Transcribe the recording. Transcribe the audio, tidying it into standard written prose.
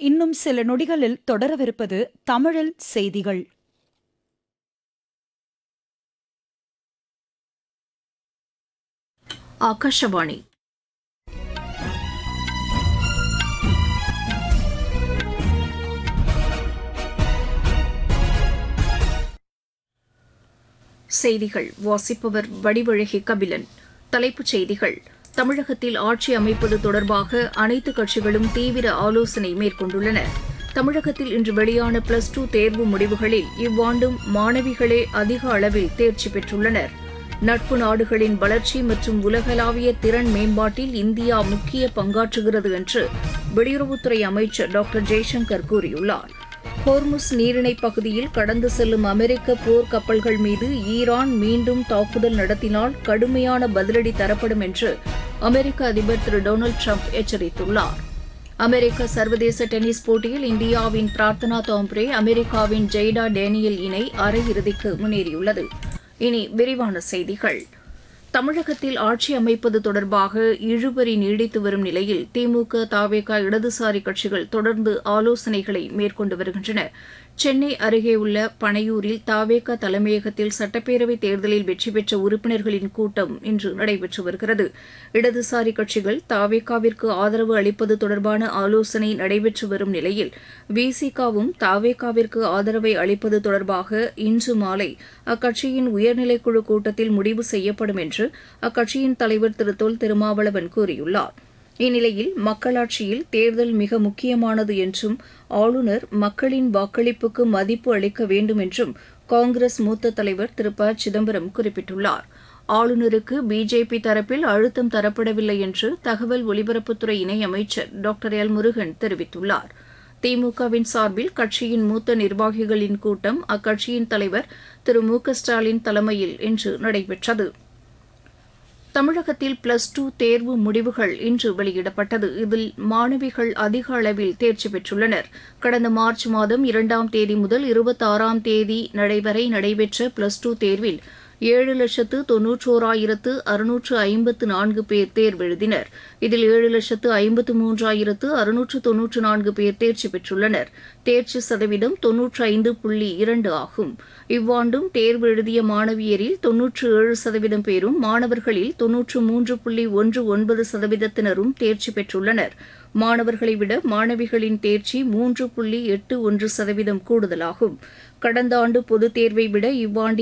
இன்னும் சில நொடிகளில் தொடரவிருப்பது தமிழில் செய்திகள். ஆகாஷவாணி. செய்திகள் வாசிப்பவர் வடிவழகி கபிலன். தலைப்புச் செய்திகள்: தமிழகத்தில் ஆட்சி அமைப்பது தொடர்பாக அனைத்து கட்சிகளும் தீவிர ஆலோசனை மேற்கொண்டுள்ளன. தமிழகத்தில் இன்று வெளியான +2 தேர்வு முடிவுகளில் இவ்வாண்டும் மாணவிகளே அதிக அளவில் தேர்ச்சி பெற்றுள்ளனர். நட்பு நாடுகளின் வளர்ச்சி மற்றும் உலகளாவிய திறன் மேம்பாட்டில் இந்தியா முக்கிய பங்காற்றுகிறது என்று வெளியுறவுத்துறை அமைச்சர் டாக்டர் ஜெய்சங்கர் கூறியுள்ளார். ஹோர்முஸ் நீரிணைப் பகுதியில் கடந்து செல்லும் அமெரிக்க போர் கப்பல்கள் மீது ஈரான் மீண்டும் தாக்குதல் நடத்தினால் கடுமையான பதிலடி தரப்படும் என்று அமெரிக்க அதிபர் திரு டொனால்டு ட்ரம்ப் எச்சரித்துள்ளார். அமெரிக்க சர்வதேச டென்னிஸ் போட்டியில் இந்தியாவின் பிரார்த்தனா தாம்ப்ரே, அமெரிக்காவின் ஜெய்டா டேனியல் இணை அரையிறுதிக்கு முன்னேறியுள்ளது. இனி விரிவான செய்திகள். தமிழகத்தில் ஆட்சி அமைப்பது தொடர்பாக இழுபறி நீடித்து வரும் நிலையில் திமுக, தவேக, இடதுசாரி கட்சிகள் தொடர்ந்து ஆலோசனைகளை மேற்கொண்டு வருகின்றன. சென்னை அருகே உள்ள பனையூரில் தவேக தலைமையகத்தில் சட்டப்பேரவைத் தேர்தலில் வெற்றி பெற்ற உறுப்பினர்களின் கூட்டம் இன்று நடைபெற்று வருகிறது. இடதுசாரி கட்சிகள் தவேகவிற்கு ஆதரவு அளிப்பது தொடர்பான ஆலோசனை நடைபெற்று வரும் நிலையில் விசிகவும் தவேகவிற்கு ஆதரவை அளிப்பது தொடர்பாக இன்று மாலை அக்கட்சியின் உயர்நிலைக்குழு கூட்டத்தில் முடிவு செய்யப்படும் என்று அக்கட்சியின் தலைவர் திரு தொல் திருமாவளவன் கூறியுள்ளார். இந்நிலையில் மக்களாட்சியில் தேர்தல் மிக முக்கியமானது என்றும் ஆளுநர் மக்களின் வாக்களிப்புக்கு மதிப்பு அளிக்க வேண்டும் என்றும் காங்கிரஸ் மூத்த தலைவர் திரு ப சிதம்பரம் குறிப்பிட்டுள்ளார். ஆளுநருக்கு பிஜேபி தரப்பில் அழுத்தம் தரப்படவில்லை என்று தகவல் ஒலிபரப்புத்துறை இணையமைச்சர் டாக்டர் எல் முருகன் தெரிவித்துள்ளார். திமுகவின் சார்பில் கட்சியின் மூத்த நிர்வாகிகளின் கூட்டம் அக்கட்சியின் தலைவர் திரு மு க ஸ்டாலின் தலைமையில் இன்று நடைபெற்றது. தமிழகத்தில் +2 தேர்வு முடிவுகள் இன்று வெளியிடப்பட்டது. இதில் மாணவிகள் அதிக அளவில் தேர்ச்சி பெற்றுள்ளனர். கடந்த மார்ச் மாதம் 2ஆம் தேதி முதல் 26ஆம் தேதி வரை நடைபெற்ற +2 தேர்வில் 7,91,654 பேர் தேர்வெழுதினர். இதில் 7,53,694 பேர் தேர்ச்சி பெற்றுள்ளனர். தேர்ச்சி சதவீதம் 95.2 ஆகும். இவ்வாண்டும் தேர்வு எழுதிய மாணவியரில் 97% பேரும் மாணவர்களில் 93.19% தேர்ச்சி பெற்றுள்ளனர். மாணவர்களை விட மாணவிகளின் தேர்ச்சி 3.81% கூடுதலாகும். கடந்த ஆண்டு பொதுத் தேர்வை விட இவ்வாண்டு